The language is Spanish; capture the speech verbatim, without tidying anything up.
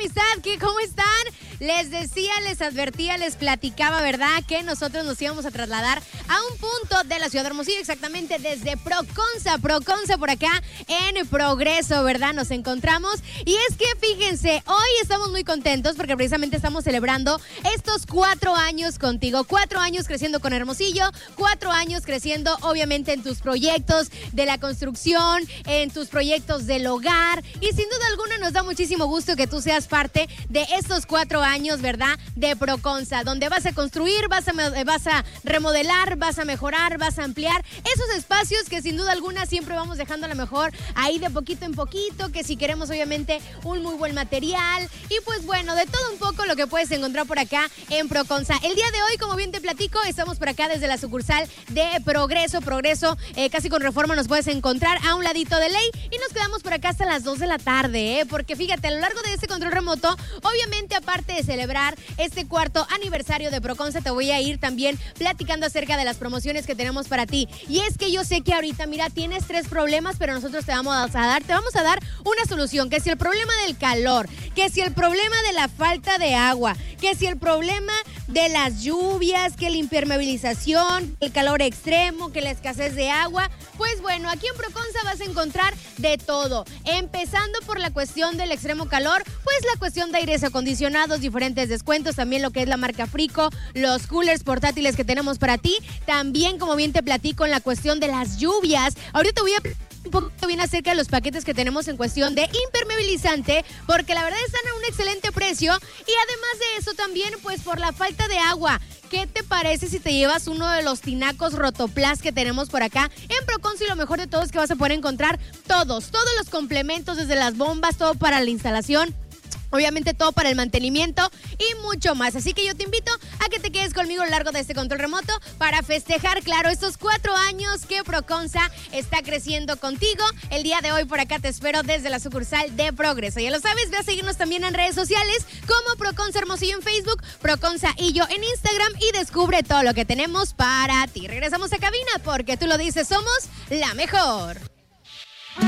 amistad, ¿qué, ¿cómo están? Les decía, les advertía, les platicaba, ¿verdad? Que nosotros nos íbamos a trasladar a un punto de la ciudad de Hermosillo, exactamente desde Proconza, Proconza por acá en Progreso, ¿verdad? Nos encontramos y es que fíjense, hoy estamos muy contentos porque precisamente estamos celebrando estos cuatro años contigo, cuatro años creciendo con Hermosillo, cuatro años creciendo obviamente en tus proyectos de la construcción, en tus proyectos del hogar y sin duda alguna nos da muchísimo gusto que tú seas parte de estos cuatro años, ¿verdad? De Proconza, donde vas a construir, vas a, vas a remodelar, vas a mejorar, vas a ampliar esos espacios que sin duda alguna siempre vamos dejando a lo mejor ahí de poquito en poquito, que si queremos obviamente un muy buen material y pues bueno, de todo un poco lo que puedes encontrar por acá en Proconza. El día de hoy, como bien te platico, estamos por acá desde la sucursal de Progreso, Progreso, eh, casi con Reforma nos puedes encontrar a un ladito de Ley y nos quedamos por acá hasta las dos de la tarde, ¿eh? Porque fíjate, a lo largo de este control remoto, obviamente aparte de celebrar este cuarto aniversario de Proconza, te voy a ir también platicando acerca de las promociones que tenemos para ti. Y es que yo sé que ahorita, mira, tienes tres problemas, pero nosotros te vamos a dar, te vamos a dar una solución, que si el problema del calor, que si el problema de la falta de agua, que si el problema de las lluvias, que la impermeabilización, el calor extremo, que la escasez de agua, pues bueno, aquí en Proconza vas a encontrar de todo, empezando por la cuestión del extremo calor, pues la cuestión de aires acondicionados, diferentes descuentos, también lo que es la marca Frico, los coolers portátiles que tenemos para ti, también como bien te platico en la cuestión de las lluvias, ahorita voy a un poquito bien acerca de los paquetes que tenemos en cuestión de impermeabilizante, porque la verdad están a un excelente precio y además de eso también pues por la falta de agua. ¿Qué te parece si te llevas uno de los tinacos Rotoplas que tenemos por acá en Proconza? Y lo mejor de todo es que vas a poder encontrar todos, todos los complementos, desde las bombas, todo para la instalación, obviamente todo para el mantenimiento y mucho más. Así que yo te invito a que te quedes conmigo a lo largo de este control remoto para festejar, claro, estos cuatro años que Proconza está creciendo contigo. El día de hoy por acá te espero desde la sucursal de Progreso. Ya lo sabes, ve a seguirnos también en redes sociales como Proconza Hermosillo en Facebook, Proconza y yo en Instagram y descubre todo lo que tenemos para ti. Regresamos a cabina porque tú lo dices, somos la mejor.